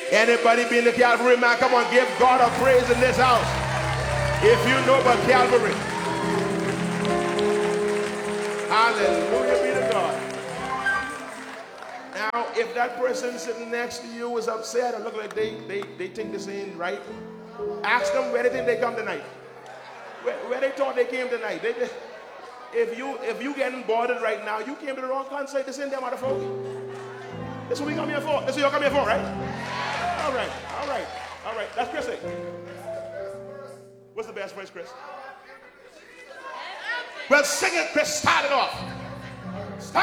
Anybody been to Calvary, man? Come on, give God a praise in this house. If you know about Calvary. Hallelujah be to God. Now, if that person sitting next to you is upset or look like they think this ain't right, ask them where they think they come tonight. Where they thought they came tonight. If you getting bothered right now, you came to the wrong concert. This ain't them motherfucker. This is what we come here for. This is what you come here for, right? All right. That's Chris. What's the best voice, Chris? Well, sing it, Chris. Start it off.